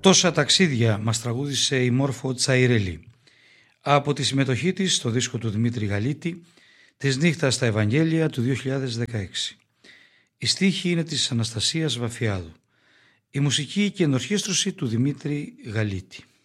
Τόσα ταξίδια μας τραγούδισε η Μόρφο Τσαϊρέλη από τη συμμετοχή της στο δίσκο του Δημήτρη Γαλίτη «Της νύχτας στα Ευαγγέλια» του 2016. Η στίχη είναι της Αναστασίας Βαφιάδου. Η μουσική και ενορχήστρωση του Δημήτρη Γαλίτη.